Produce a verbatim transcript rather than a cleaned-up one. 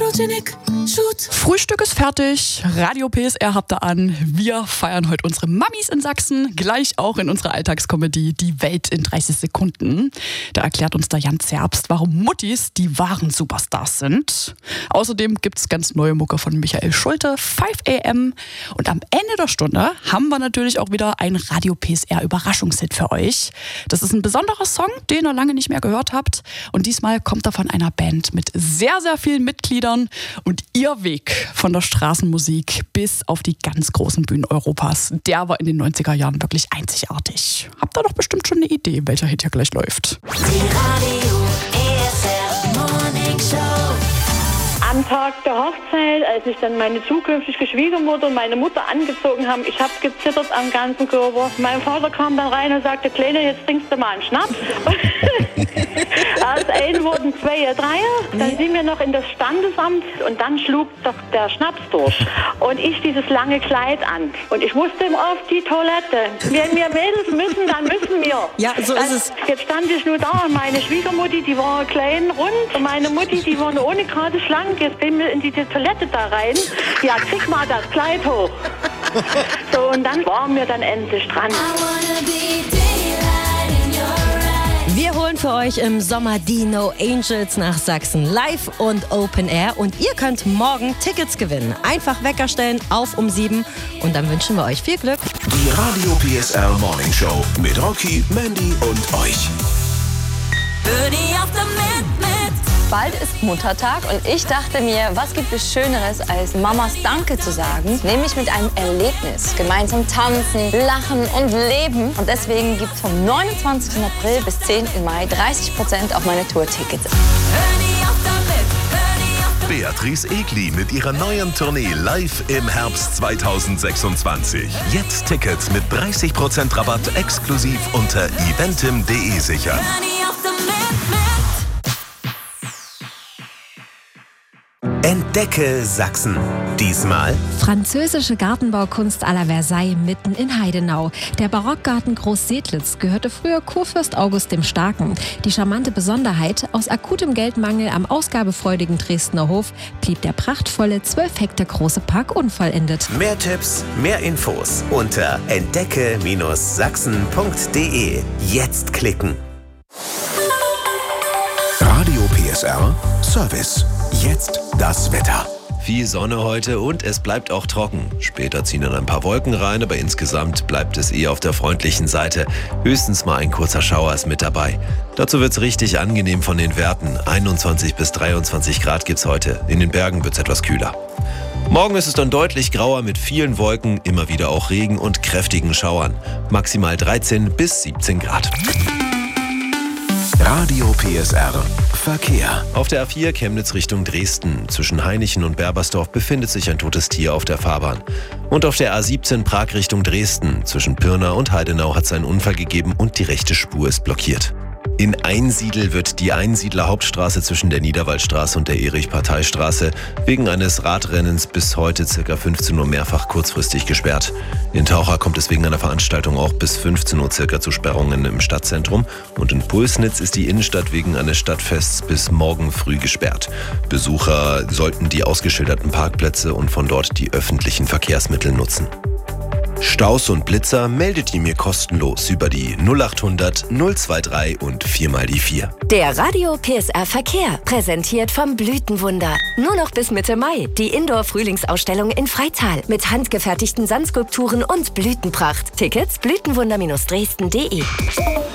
Photogenic Shoot. Frühstück ist fertig, Radio P S R habt ihr an. Wir feiern heute unsere Mammis in Sachsen, gleich auch in unserer Alltagskomödie Die Welt in dreißig Sekunden. Da erklärt uns der Jan Zerbst, warum Muttis die wahren Superstars sind. Außerdem gibt's ganz neue Mucke von Michael Schulte, five a m. Und am Ende der Stunde haben wir natürlich auch wieder ein Radio P S R Überraschungshit für euch. Das ist ein besonderer Song, den ihr lange nicht mehr gehört habt. Und diesmal kommt er von einer Band mit sehr, sehr vielen Mitgliedern. Und ihr Weg von der Straßenmusik bis auf die ganz großen Bühnen Europas, der war in den neunziger Jahren wirklich einzigartig. Habt ihr doch bestimmt schon eine Idee, welcher Hit hier gleich läuft. Die Radio P S R Morning Show. Am Tag der Hochzeit, als ich dann meine zukünftige Schwiegermutter und meine Mutter angezogen haben, ich habe gezittert am ganzen Körper. Mein Vater kam dann rein und sagte, Kleine, jetzt trinkst du mal einen Schnaps. Aus einem wurden zwei, drei. Dann sind wir noch in das Standesamt und dann schlug doch der Schnaps durch. Und ich dieses lange Kleid an. Und ich musste auf die Toilette. Wenn wir Mädels müssen, dann müssen wir. Ja, so dann, ist es. Jetzt stand ich nur da und meine Schwiegermutti, die war klein, rund. Und meine Mutti, die war nur ohne gerade schlank. Jetzt bin wir in die Toilette da rein. Ja, krieg mal das Kleid hoch. So, und dann waren wir dann endlich dran. Wir holen für euch im Sommer die No Angels nach Sachsen live und Open Air. Und ihr könnt morgen Tickets gewinnen. Einfach Wecker stellen auf um sieben. Und dann wünschen wir euch viel Glück. Die Radio P S R Morning Show mit Rocky, Mandy und euch. Birdie auf der Mit, mit. Bald ist Muttertag und ich dachte mir, was gibt es Schöneres, als Mamas Danke zu sagen? Nämlich mit einem Erlebnis. Gemeinsam tanzen, lachen und leben. Und deswegen gibt es vom neunundzwanzigsten April bis zehnten Mai dreißig Prozent auf meine Tourtickets. Beatrice Egli mit ihrer neuen Tournee live im Herbst zweitausendsechsundzwanzig. Jetzt Tickets mit dreißig Prozent Rabatt exklusiv unter eventim punkt de sichern. Entdecke Sachsen. Diesmal französische Gartenbaukunst à la Versailles mitten in Heidenau. Der Barockgarten Groß-Sedlitz gehörte früher Kurfürst August dem Starken. Die charmante Besonderheit, aus akutem Geldmangel am ausgabefreudigen Dresdner Hof blieb der prachtvolle zwölf Hektar große Park unvollendet. mehr Tipps, mehr Infos unter entdecke Sachsen punkt de. Jetzt klicken. Radio P S R Service. Jetzt das Wetter. Viel Sonne heute und es bleibt auch trocken. Später ziehen dann ein paar Wolken rein, aber insgesamt bleibt es eher auf der freundlichen Seite. Höchstens mal ein kurzer Schauer ist mit dabei. Dazu wird es richtig angenehm von den Werten. einundzwanzig bis dreiundzwanzig Grad gibt's heute. In den Bergen wird es etwas kühler. Morgen ist es dann deutlich grauer mit vielen Wolken, immer wieder auch Regen und kräftigen Schauern. Maximal dreizehn bis siebzehn Grad. Radio P S R Verkehr. Auf der A vier Chemnitz Richtung Dresden. Zwischen Hainichen und Berbersdorf befindet sich ein totes Tier auf der Fahrbahn. Und auf der A siebzehn Prag Richtung Dresden. Zwischen Pirna und Heidenau hat es einen Unfall gegeben und die rechte Spur ist blockiert. In Einsiedl wird die Einsiedler Hauptstraße zwischen der Niederwaldstraße und der Erich-Partei-Straße wegen eines Radrennens bis heute ca. fünfzehn Uhr mehrfach kurzfristig gesperrt. In Taucher kommt es wegen einer Veranstaltung auch bis fünfzehn Uhr ca. zu Sperrungen im Stadtzentrum. Und in Pulsnitz ist die Innenstadt wegen eines Stadtfests bis morgen früh gesperrt. Besucher sollten die ausgeschilderten Parkplätze und von dort die öffentlichen Verkehrsmittel nutzen. Staus und Blitzer meldet ihr mir kostenlos über die null achthundert null dreiundzwanzig und vier mal die vier. Der Radio P S R Verkehr, präsentiert vom Blütenwunder. Nur noch bis Mitte Mai die Indoor-Frühlingsausstellung in Freital mit handgefertigten Sandskulpturen und Blütenpracht. Tickets blütenwunder Dresden punkt de.